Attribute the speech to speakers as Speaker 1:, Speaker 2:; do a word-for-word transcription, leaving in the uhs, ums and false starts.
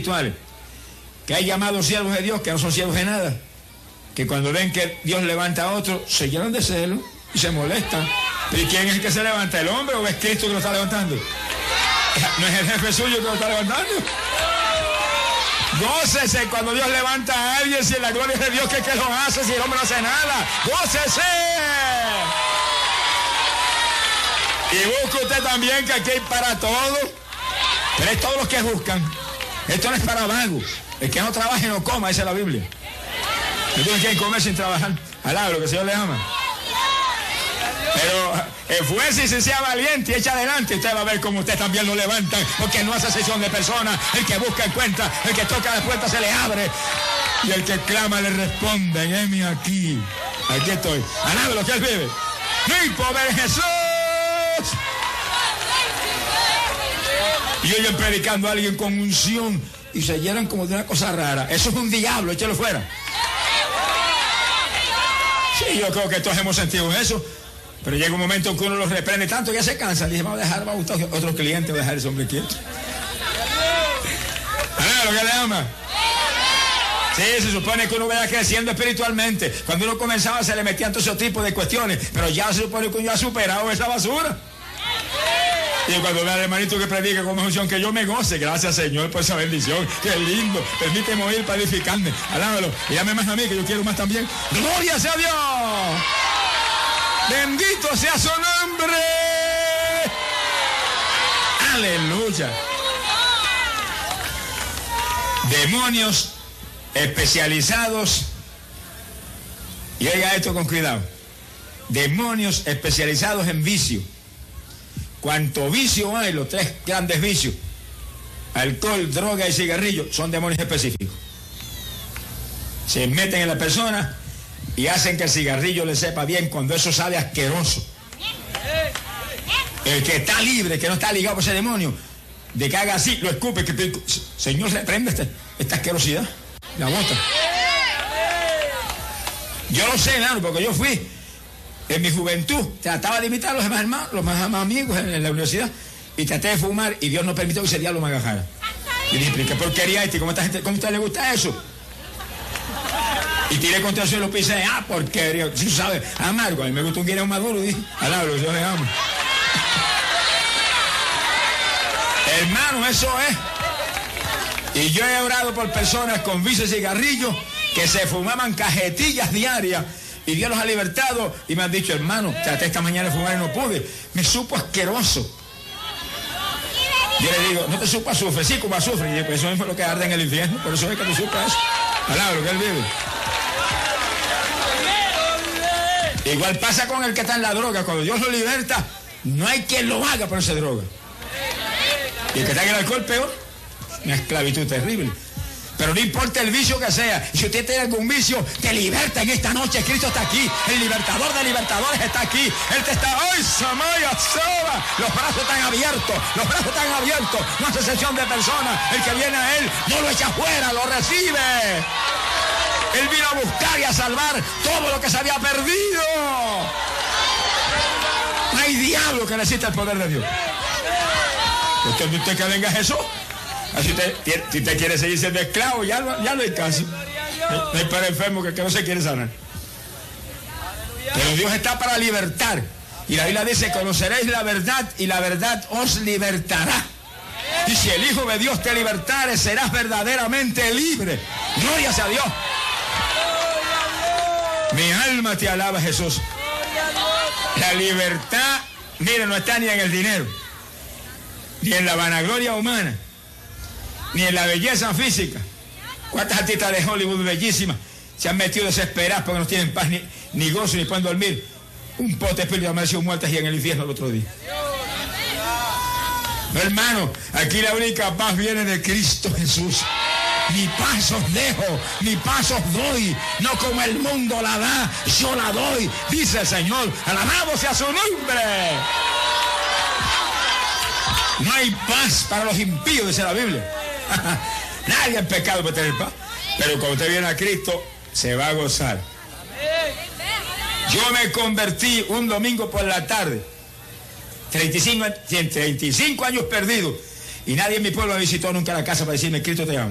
Speaker 1: espirituales, que hay llamados siervos de Dios que no son siervos de nada, que cuando ven que Dios levanta a otro, se llenan de celo y se molestan. ¿Y quién es el que se levanta? ¿El hombre o es Cristo que lo está levantando? ¿No es el jefe suyo que lo está levantando? Gócese cuando Dios levanta a alguien, si la gloria es de Dios, que es que lo hace, si el hombre no hace nada. ¡Gócese! Y busca usted también, que aquí hay para todos, pero es todos los que buscan. Esto no es para vagos. El que no trabaje no coma, dice la Biblia. Entonces quieren comer sin trabajar. Alaba lo que el Señor le ama. Pero esfuércese y sea valiente y echa adelante. Usted va a ver cómo usted también lo levanta, porque no hace excepción de personas. El que busca encuentra, el que toca la puerta se le abre, y el que clama le responde. Heme aquí, aquí estoy. Alaba lo que él vive. ¡Mi poder Jesús! Y oyen predicando a alguien con unción y se llenan como de una cosa rara. Eso es un diablo, échalo fuera. Sí, yo creo que todos hemos sentido eso. Pero llega un momento en que uno los reprende tanto que ya se cansa. Le dice, vamos a dejar, vamos a buscar otro cliente, voy a dejar ese hombre quieto. ¿A lo que le ama? Sí, se supone que uno vaya creciendo espiritualmente. Cuando uno comenzaba se le metían todo ese tipo de cuestiones, pero ya se supone que uno ya ha superado esa basura. Y cuando vea al hermanito que predica con unción, que yo me goce, gracias Señor por esa bendición, qué lindo, permíteme oír para edificarme, alábalo, y dame más a mí que yo quiero más también. ¡Gloria sea Dios! ¡Bendito sea su nombre! ¡Aleluya! Demonios especializados, y oiga esto con cuidado, demonios especializados en vicio. Cuanto vicio hay, los tres grandes vicios, alcohol, droga y cigarrillo, son demonios específicos. Se meten en la persona y hacen que el cigarrillo le sepa bien cuando eso sabe asqueroso. El que está libre, que no está ligado por ese demonio, de que haga así, lo escupe, que Señor, reprende esta, esta asquerosidad, la bota. Yo lo sé, hermano, porque yo fui en mi juventud, trataba de imitar a los demás hermanos, los más amigos en, en la universidad, y traté de fumar, y Dios no permitió que ese diablo me agajara. Y dije, ¿qué porquería este? ¿Cómo, esta gente, ¿Cómo a usted le gusta eso? Y tiré contra el suelo y pensé, ah, porquería, si sabes, amargo, a mí me gusta un guineo maduro, dije, alabro, yo le amo. Hermano, eso es. Y yo he orado por personas con vicio de cigarrillo que se fumaban cajetillas diarias, y Dios los ha libertado, y me han dicho, hermano, traté esta mañana de fumar y no pude, me supo asqueroso. Yo le digo, no te supo azufre, sí, como azufre, y pues eso mismo es lo que arde en el infierno, por eso es que te supo eso. Palabra, lo que él vive. Igual pasa con el que está en la droga, cuando Dios lo liberta, no hay quien lo haga por esa droga. Y el que está en el alcohol, peor, una esclavitud terrible. Pero no importa el vicio que sea, si usted tiene algún vicio, te liberta en esta noche. Cristo está aquí, el libertador de libertadores está aquí. Él te está, ¡ay, Samaya, Soba! Los brazos están abiertos, los brazos están abiertos. No hace excepción de personas. El que viene a Él no lo echa fuera, lo recibe. Él vino a buscar y a salvar todo lo que se había perdido. No hay diablo que necesite el poder de Dios. ¿Usted, usted que venga a Jesús? Si usted, si usted quiere seguir siendo esclavo, ya, ya no hay caso. No hay para enfermo que, que no se quiere sanar. Pero Dios está para libertar. Y la Biblia dice, conoceréis la verdad y la verdad os libertará. Y si el Hijo de Dios te libertare, serás verdaderamente libre. Gloria sea a Dios. Mi alma te alaba, Jesús. La libertad, mire, no está ni en el dinero, ni en la vanagloria humana, ni en la belleza física. ¿Cuántas artistas de Hollywood bellísimas se han metido desesperadas porque no tienen paz ni, ni gozo ni pueden dormir? Un pote de espíritu amanecido muertas y en el infierno el otro día. No, hermano, aquí la única paz viene de Cristo Jesús. Mi paz os dejo, mi paz os doy, no como el mundo la da, yo la doy, dice el Señor. Alabado sea su nombre. No hay paz para los impíos, dice la Biblia. Nadie en pecado puede tener paz. Pero cuando usted viene a Cristo, se va a gozar. Yo me convertí un domingo por la tarde, treinta y cinco años perdidos, y nadie en mi pueblo me visitó nunca a la casa para decirme, Cristo te ama.